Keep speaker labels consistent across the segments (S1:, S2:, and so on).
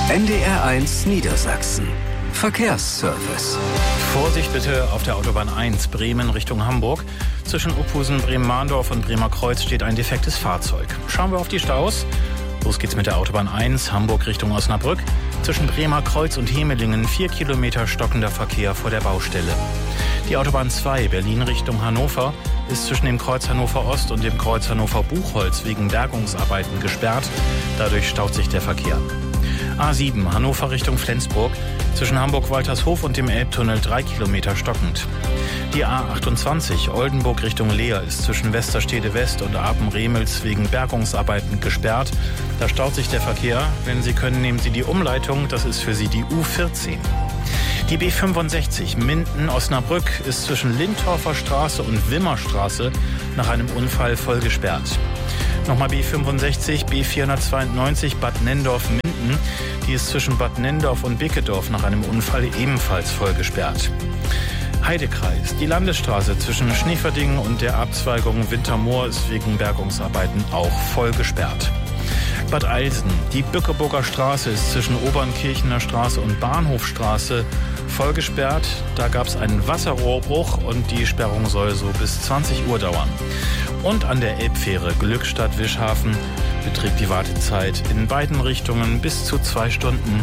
S1: NDR1 Niedersachsen. Verkehrsservice.
S2: Vorsicht bitte auf der Autobahn 1 Bremen Richtung Hamburg. Zwischen Uphusen, Bremen-Mahndorf und Bremer Kreuz steht ein defektes Fahrzeug. Schauen wir auf die Staus. Los geht's mit der Autobahn 1 Hamburg Richtung Osnabrück. Zwischen Bremer Kreuz und Hemelingen 4 Kilometer stockender Verkehr vor der Baustelle. Die Autobahn 2 Berlin Richtung Hannover ist zwischen dem Kreuz Hannover Ost und dem Kreuz Hannover Buchholz wegen Bergungsarbeiten gesperrt. Dadurch staut sich der Verkehr. A7 Hannover Richtung Flensburg, zwischen Hamburg-Waltershof und dem Elbtunnel 3 Kilometer stockend. Die A28 Oldenburg Richtung Leer ist zwischen Westerstede West und Apen-Remels wegen Bergungsarbeiten gesperrt. Da staut sich der Verkehr. Wenn Sie können, nehmen Sie die Umleitung. Das ist für Sie die U14. Die B65 Minden-Osnabrück ist zwischen Lindorfer Straße und Wimmerstraße nach einem Unfall voll gesperrt. Nochmal B65, B492 Bad Nendorf-Minden. Die ist zwischen Bad Nendorf und Bickedorf nach einem Unfall ebenfalls voll gesperrt. Heidekreis. Die Landesstraße zwischen Schneeverdingen und der Abzweigung Wintermoor ist wegen Bergungsarbeiten auch voll gesperrt. Bad Eilsen. Die Bückeburger Straße ist zwischen Obernkirchener Straße und Bahnhofstraße voll gesperrt. Da gab es einen Wasserrohrbruch und die Sperrung soll so bis 20 Uhr dauern. Und an der Elbfähre Glückstadt-Wischhafen beträgt die Wartezeit in beiden Richtungen bis zu 2 Stunden.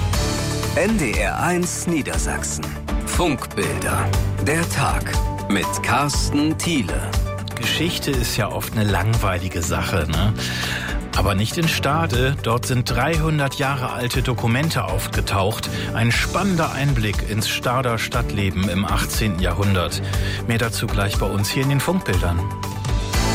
S1: NDR1 Niedersachsen. Funkbilder. Der Tag mit Carsten Thiele.
S2: Geschichte ist ja oft eine langweilige Sache, ne? Aber nicht in Stade. Dort sind 300 Jahre alte Dokumente aufgetaucht. Ein spannender Einblick ins Stader Stadtleben im 18. Jahrhundert. Mehr dazu gleich bei uns hier in den Funkbildern.